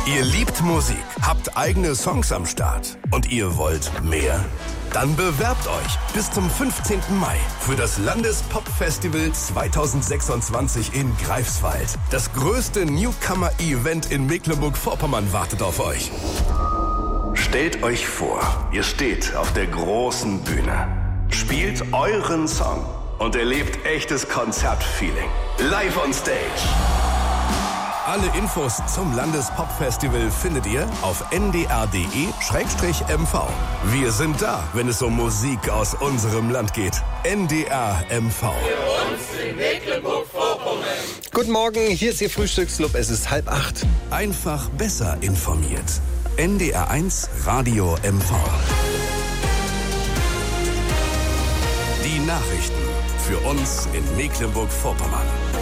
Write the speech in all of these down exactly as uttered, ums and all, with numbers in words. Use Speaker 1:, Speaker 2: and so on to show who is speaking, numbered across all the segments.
Speaker 1: Ihr liebt Musik, habt eigene Songs am Start und ihr wollt mehr? Dann bewerbt euch bis zum fünfzehnten Mai für das Landespop-Festival zweitausendsechsundzwanzig in Greifswald. Das größte Newcomer-Event in Mecklenburg-Vorpommern wartet auf euch. Stellt euch vor, ihr steht auf der großen Bühne, spielt euren Song und erlebt echtes Konzertfeeling. Live on Stage. Alle Infos zum Landespop-Festival findet ihr auf n d r punkt d e slash m v. Wir sind da, wenn es um Musik aus unserem Land geht. N D R M V.
Speaker 2: Für uns in Mecklenburg-Vorpommern.
Speaker 3: Guten Morgen, hier ist Ihr Frühstücksclub. Es ist halb acht.
Speaker 1: Einfach besser informiert. N D R eins Radio M V. Die Nachrichten für uns in Mecklenburg-Vorpommern.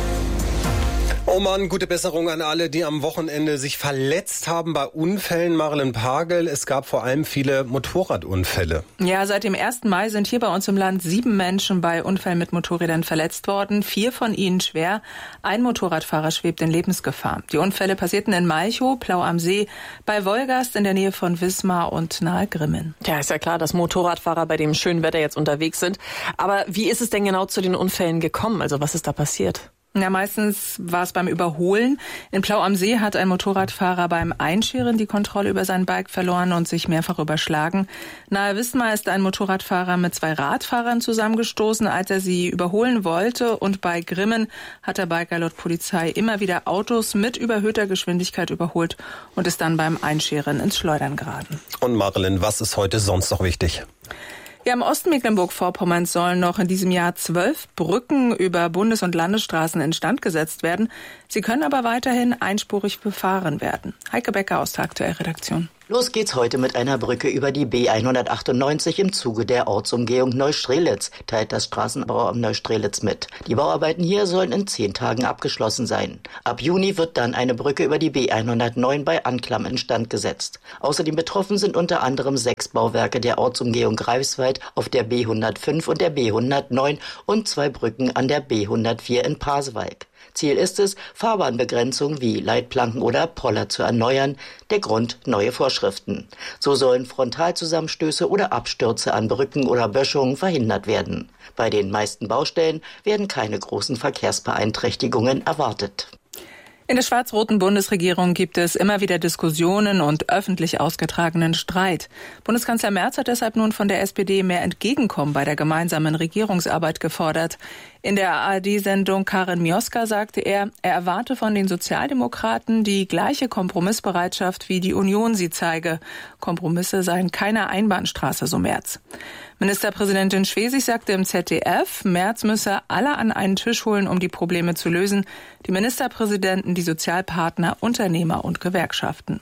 Speaker 3: Oh Mann, gute Besserung an alle, die am Wochenende sich verletzt haben bei Unfällen. Marilyn Pagel, es gab vor allem viele Motorradunfälle.
Speaker 4: Ja, seit dem ersten Mai sind hier bei uns im Land sieben Menschen bei Unfällen mit Motorrädern verletzt worden. Vier von ihnen schwer. Ein Motorradfahrer schwebt in Lebensgefahr. Die Unfälle passierten in Malchow, Plau am See, bei Wolgast in der Nähe von Wismar und nahe Grimmen.
Speaker 5: Ja, ist ja klar, dass Motorradfahrer bei dem schönen Wetter jetzt unterwegs sind. Aber wie ist es denn genau zu den Unfällen gekommen? Also was ist da passiert?
Speaker 4: Ja, meistens war es beim Überholen. In Plau am See hat ein Motorradfahrer beim Einscheren die Kontrolle über sein Bike verloren und sich mehrfach überschlagen. Nahe Wismar ist ein Motorradfahrer mit zwei Radfahrern zusammengestoßen, als er sie überholen wollte. Und bei Grimmen hat der Biker laut Polizei immer wieder Autos mit überhöhter Geschwindigkeit überholt und ist dann beim Einscheren ins Schleudern geraten.
Speaker 3: Und Marilyn, was ist heute sonst noch wichtig?
Speaker 4: Ja, im Osten Mecklenburg-Vorpommerns sollen noch in diesem Jahr zwölf Brücken über Bundes- und Landesstraßen instand gesetzt werden. Sie können aber weiterhin einspurig befahren werden. Heike Becker aus der Aktuell-Redaktion.
Speaker 6: Los geht's heute mit einer Brücke über die B hundertachtundneunzig im Zuge der Ortsumgehung Neustrelitz, teilt das Straßenbauamt Neustrelitz mit. Die Bauarbeiten hier sollen in zehn Tagen abgeschlossen sein. Ab Juni wird dann eine Brücke über die B hundertneun bei Anklam instand gesetzt. Außerdem betroffen sind unter anderem sechs Bauwerke der Ortsumgehung Greifswald auf der B hundertfünf und der B hundertneun und zwei Brücken an der B hundertvier in Pasewalk. Ziel ist es, Fahrbahnbegrenzungen wie Leitplanken oder Poller zu erneuern. Der Grund: neue Vorschriften. So sollen Frontalzusammenstöße oder Abstürze an Brücken oder Böschungen verhindert werden. Bei den meisten Baustellen werden keine großen Verkehrsbeeinträchtigungen erwartet.
Speaker 4: In der schwarz-roten Bundesregierung gibt es immer wieder Diskussionen und öffentlich ausgetragenen Streit. Bundeskanzler Merz hat deshalb nun von der S P D mehr Entgegenkommen bei der gemeinsamen Regierungsarbeit gefordert. In der A R D-Sendung Karin Mioska sagte er, er erwarte von den Sozialdemokraten die gleiche Kompromissbereitschaft, wie die Union sie zeige. Kompromisse seien keine Einbahnstraße, so Merz. Ministerpräsidentin Schwesig sagte im Z D F, Merz müsse alle an einen Tisch holen, um die Probleme zu lösen. Die Ministerpräsidenten, die Sozialpartner, Unternehmer und Gewerkschaften.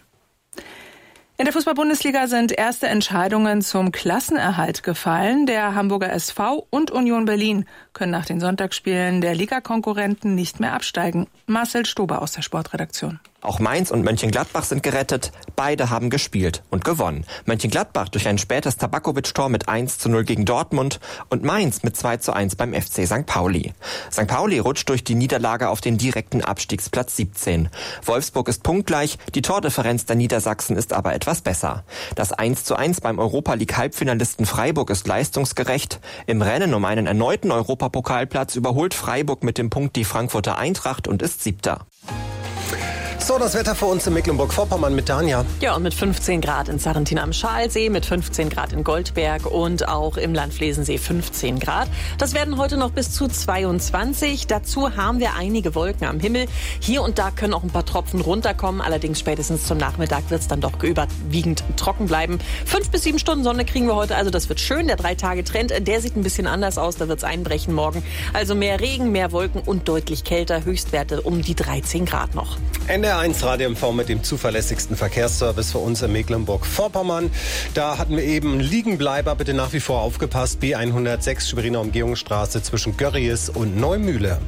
Speaker 4: In der Fußball-Bundesliga sind erste Entscheidungen zum Klassenerhalt gefallen. Der Hamburger S V und Union Berlin können nach den Sonntagsspielen der Ligakonkurrenten nicht mehr absteigen. Marcel Stober aus der Sportredaktion.
Speaker 7: Auch Mainz und Mönchengladbach sind gerettet. Beide haben gespielt und gewonnen. Mönchengladbach durch ein spätes Tabakovic-Tor mit eins zu null gegen Dortmund und Mainz mit zwei zu eins beim F C Sankt Pauli. Sankt Pauli rutscht durch die Niederlage auf den direkten Abstiegsplatz siebzehn. Wolfsburg ist punktgleich, die Tordifferenz der Niedersachsen ist aber etwas besser. Das eins zu eins beim Europa-League-Halbfinalisten Freiburg ist leistungsgerecht. Im Rennen um einen erneuten Europapokalplatz überholt Freiburg mit dem Punkt die Frankfurter Eintracht und ist Siebter.
Speaker 3: So, das Wetter für uns in Mecklenburg-Vorpommern mit Tanja.
Speaker 5: Ja, und mit fünfzehn Grad in Sarrentin am Schalsee, mit fünfzehn Grad in Goldberg und auch im Landflesensee fünfzehn Grad. Das werden heute noch bis zu zweiundzwanzig. Dazu haben wir einige Wolken am Himmel. Hier und da können auch ein paar Tropfen runterkommen. Allerdings spätestens zum Nachmittag wird es dann doch überwiegend trocken bleiben. Fünf bis sieben Stunden Sonne kriegen wir heute, also das wird schön. Der Drei-Tage-Trend, der sieht ein bisschen anders aus. Da wird es einbrechen morgen. Also mehr Regen, mehr Wolken und deutlich kälter. Höchstwerte um die dreizehn Grad noch.
Speaker 3: N D R eins Radio M V mit dem zuverlässigsten Verkehrsservice für uns in Mecklenburg-Vorpommern. Da hatten wir eben einen Liegenbleiber. Bitte nach wie vor aufgepasst. B hundertsechs Schweriner Umgehungsstraße zwischen Görries und Neumühle.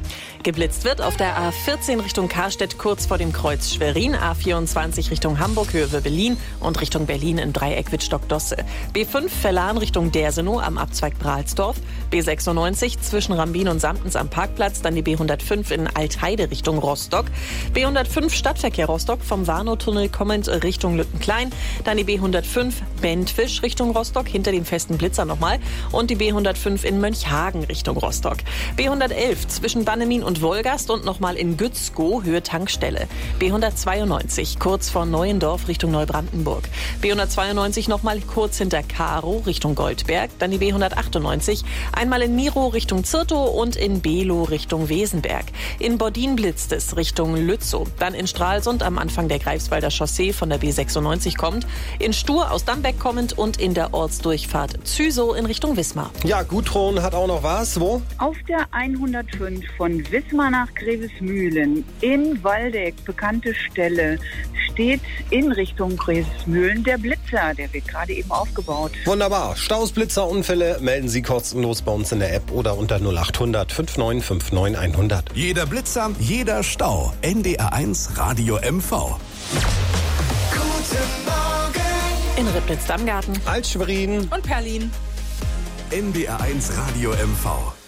Speaker 5: geblitzt wird. Auf der A vierzehn Richtung Karstedt kurz vor dem Kreuz Schwerin, A vierundzwanzig Richtung Hamburg, Höhe Berlin und Richtung Berlin im Dreieck Wittstock-Dosse. B fünf Verlan Richtung Dersenow am Abzweig Bralsdorf. B sechsundneunzig zwischen Rambin und Samtens am Parkplatz, dann die B hundertfünf in Altheide Richtung Rostock. B hundertfünf Stadtverkehr Rostock vom Warnow-Tunnel kommend Richtung Lüttenklein. Dann die B hundertfünf Bentwisch Richtung Rostock, hinter dem festen Blitzer nochmal. Und die B hundertfünf in Mönchhagen Richtung Rostock. B hundertelf zwischen Bannemin und Wolgast und nochmal in Gützkow, Höhe Tankstelle. B hundertzweiundneunzig kurz vor Neuendorf Richtung Neubrandenburg. B hundertzweiundneunzig nochmal kurz hinter Karow Richtung Goldberg. Dann die B hundertachtundneunzig einmal in Miro Richtung Zirtow und in Below Richtung Wesenberg. In Bordin blitzt es Richtung Lützow. Dann in Stralsund am Anfang der Greifswalder Chaussee von der B sechsundneunzig kommt. In Stur aus Dambeck kommend und in der Ortsdurchfahrt Züsow in Richtung Wismar.
Speaker 3: Ja, Gudrun hat auch noch was. Wo?
Speaker 8: Auf der hundertfünf von Wismar nach Grevesmühlen in Waldeck, bekannte Stelle, steht in Richtung Grevesmühlen der Blitzer. Der wird gerade eben aufgebaut.
Speaker 3: Wunderbar. Staus, Blitzer, Unfälle melden Sie kostenlos bei uns in der App oder unter null acht hundert fünfundneunzig neunundfünfzig hundert.
Speaker 1: Jeder Blitzer, jeder Stau. N D R eins Radio M V.
Speaker 2: Guten Morgen.
Speaker 5: In Ribnitz-Damgarten,
Speaker 3: Alt-Schwerin
Speaker 4: Und Perlin.
Speaker 1: N D R eins Radio M V.